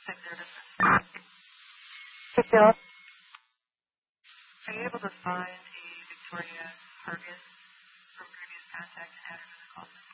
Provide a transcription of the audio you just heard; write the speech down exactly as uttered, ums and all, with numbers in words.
Take notice. Hey, Phil. Are you able to find a Victoria Hargis from previous contact and add her to the call?